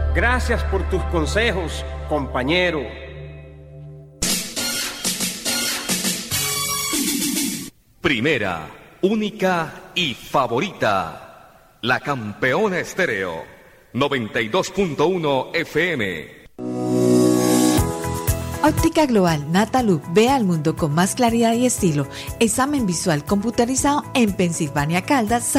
Gracias por tus consejos, compañero. Primera, única y favorita. La Campeona Estéreo. 92.1 FM. Óptica Global Natalub, ve al mundo con más claridad y estilo. Examen visual computarizado en Pensilvania Caldas,